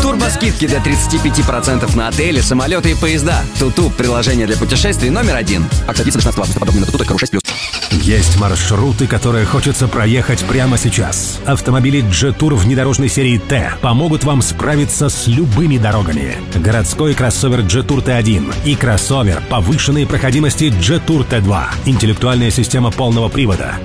Турбоскидки до 35% на отели, самолеты и поезда. Туту – приложение для путешествий номер 1. Акция длится до 16 августа. Подробнее на tutu.ru 6+. Есть маршруты, которые хочется проехать прямо сейчас. Автомобили Jetour внедорожной серии T помогут вам справиться с любыми дорогами. Городской кроссовер Jetour T1 и кроссовер повышенной проходимости Jetour T2. Интеллектуальная система полного привода,